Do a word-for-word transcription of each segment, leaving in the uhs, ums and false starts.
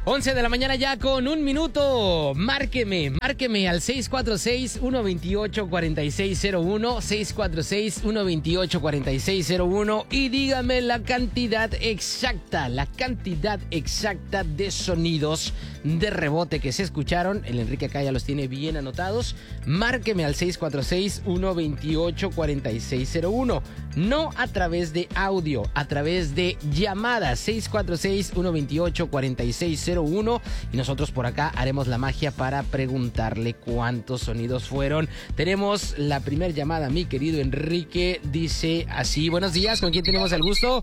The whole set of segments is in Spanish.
once de la mañana ya con un minuto. Márqueme, márqueme al seis cuatro seis, uno dos ocho, cuatro seis cero uno, seis cuatro seis, uno dos ocho, cuatro seis cero uno y dígame la cantidad exacta, la cantidad exacta de sonidos de rebote que se escucharon. El Enrique acá ya los tiene bien anotados. Márqueme al seis cuatro seis, uno dos ocho, cuatro seis cero uno. No a través de audio, a través de llamadas. seis cuatro seis, uno dos ocho, cuatro seis cero uno. Y nosotros por acá haremos la magia para preguntarle cuántos sonidos fueron. Tenemos la primera llamada, mi querido Enrique. Dice así: buenos días, ¿con quién tenemos el gusto?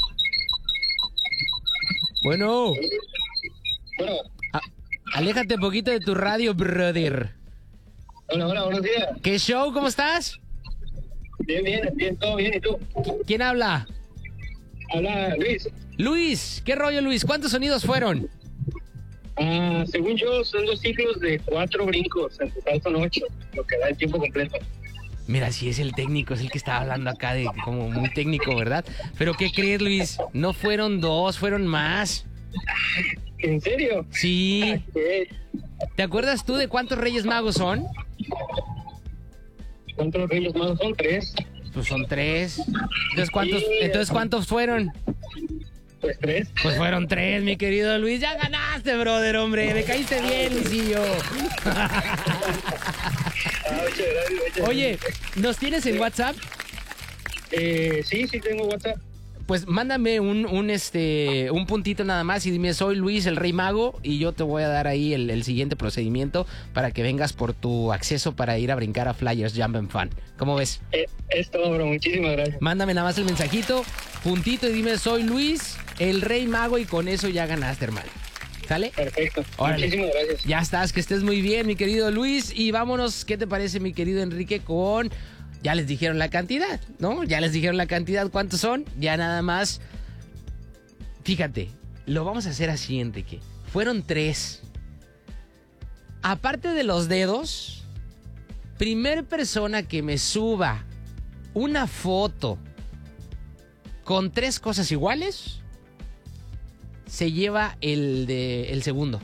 Bueno. Bueno. A- aléjate un poquito de tu radio, brother. Hola, hola, buenos días. ¿Qué show? ¿Cómo estás? Bien, bien, bien, todo bien, ¿y tú? ¿Quién habla? Habla Luis. Luis, ¿qué rollo, Luis? ¿Cuántos sonidos fueron? Ah, según yo, son dos ciclos de cuatro brincos, en total son ocho, lo que da el tiempo completo. Mira, si es el técnico, es el que estaba hablando acá de como muy técnico, ¿verdad? Pero ¿qué crees, Luis? No fueron dos, fueron más. ¿En serio? Sí. ¿Qué? ¿Te acuerdas tú de cuántos Reyes Magos son? ¿Cuántos reyes más son? Tres. Pues son tres. Entonces, ¿cuántos, Sí. entonces, ¿cuántos fueron? Pues tres. Pues fueron tres, mi querido Luis. Ya ganaste, brother, hombre. Me caíste bien, Luisillo. Ah, muchas gracias, muchas Oye, gracias. ¿nos tienes en WhatsApp? Eh, sí, sí tengo WhatsApp. Pues mándame un, un, este, un puntito nada más y dime: soy Luis, el Rey Mago, y yo te voy a dar ahí el, el siguiente procedimiento para que vengas por tu acceso para ir a brincar a Flyers Jump and Fun. ¿Cómo ves? Eh, es todo, bro, muchísimas gracias. Mándame nada más el mensajito, puntito, y dime: soy Luis, el Rey Mago, y con eso ya ganaste, hermano. ¿Sale? Perfecto. Órale. Muchísimas gracias. Ya estás, que estés muy bien, mi querido Luis. Y vámonos, ¿qué te parece, mi querido Enrique? Con... Ya les dijeron la cantidad, ¿no? Ya les dijeron la cantidad, ¿cuántos son? Ya nada más... Fíjate, lo vamos a hacer así, Enrique. Fueron tres. Aparte de los dedos, primer persona que me suba una foto con tres cosas iguales, se lleva el de el segundo.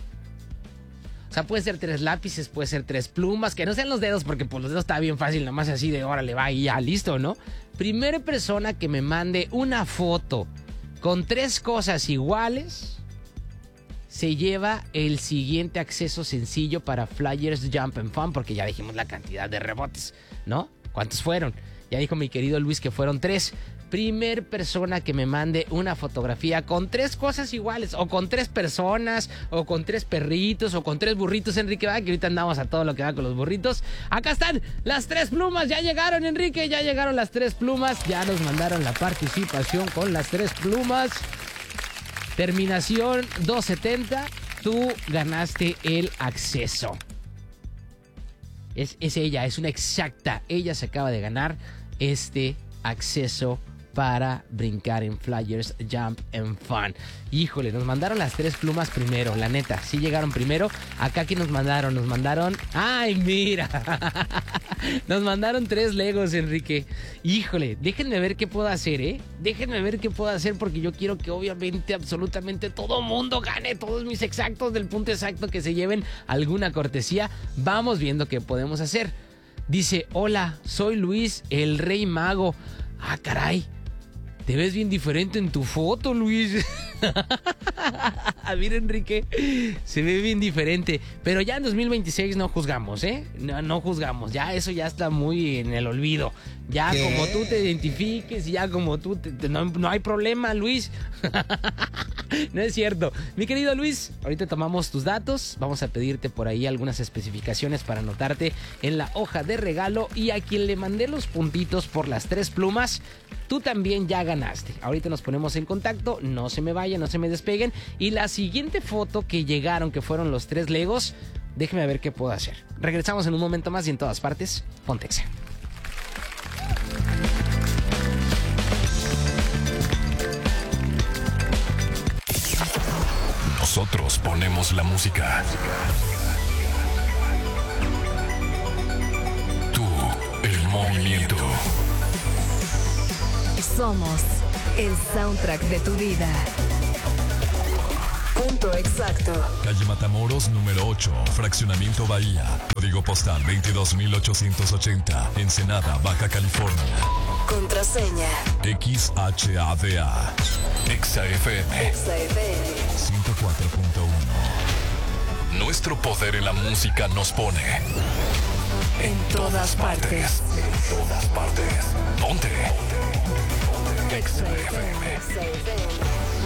O sea, puede ser tres lápices, puede ser tres plumas, que no sean los dedos, porque por los dedos está bien fácil, nomás así de órale, va y ya, listo, ¿no? Primera persona que me mande una foto con tres cosas iguales, se lleva el siguiente acceso sencillo para Flyers Jump and Fun, porque ya dijimos la cantidad de rebotes, ¿no? ¿Cuántos fueron? Ya dijo mi querido Luis que fueron tres. Primer persona que me mande una fotografía con tres cosas iguales, o con tres personas, o con tres perritos, o con tres burritos, Enrique, va, que ahorita andamos a todo lo que va con los burritos. Acá están las tres plumas, ya llegaron, Enrique, ya llegaron las tres plumas, ya nos mandaron la participación con las tres plumas. Terminación doscientos setenta, tú ganaste el acceso. Es, es ella, es una exacta, ella se acaba de ganar este acceso para brincar en Flyers Jump and Fun. Híjole, nos mandaron las tres plumas primero, la neta, sí llegaron primero. Acá que nos mandaron, nos mandaron... ¡Ay, mira! Nos mandaron tres Legos, Enrique. Híjole, déjenme ver qué puedo hacer, ¿eh? Déjenme ver qué puedo hacer, porque yo quiero que obviamente absolutamente todo mundo gane, todos mis exactos del punto exacto, que se lleven alguna cortesía. Vamos viendo qué podemos hacer. Dice: hola, soy Luis, el Rey Mago. Ah, caray, te ves bien diferente en tu foto, Luis. Mira, Enrique, se ve bien diferente. Pero ya en dos mil veintiséis no juzgamos, ¿eh? No, no juzgamos, ya eso ya está muy en el olvido. Ya ¿qué? Como tú te identifiques, ya como tú, te, te, no, no hay problema, Luis. No es cierto. Mi querido Luis, ahorita tomamos tus datos. Vamos a pedirte por ahí algunas especificaciones para anotarte en la hoja de regalo. Y a quien le mandé los puntitos por las tres plumas, tú también ya ganaste. Ahorita nos ponemos en contacto. No se me vayan, no se me despeguen. Y la siguiente foto que llegaron, que fueron los tres Legos, déjeme ver qué puedo hacer. Regresamos en un momento más y en todas partes, Pontexa. Nosotros ponemos la música. Tú, el movimiento. Somos el soundtrack de tu vida. Ponte punto exacto. Calle Matamoros, número ocho, Fraccionamiento Bahía. Código postal veintidós mil ochocientos ochenta, Ensenada, Baja California. Contraseña. X H A D A. Exa F M. Exa F M. ciento cuatro punto uno. Nuestro poder en la música nos pone En todas partes. En todas partes. Ponte. Exa F M. Exa F M.